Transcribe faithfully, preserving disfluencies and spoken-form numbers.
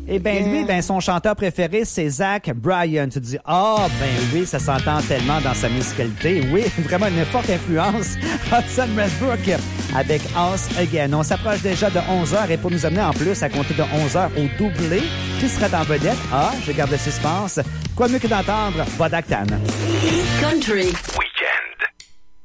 Eh bien, lui, ben, son chanteur préféré, c'est Zach Bryan. Tu te dis, ah, oh, ben oui, ça s'entend tellement dans sa musicalité. Oui, vraiment une forte influence. Hudson Westbrook avec Us Again. On s'approche déjà de onze heures et pour nous amener en plus à compter de onze heures au doublé, qui sera en vedette? Ah, je garde le suspense. Quoi mieux que d'entendre Bodak Tan. Country. We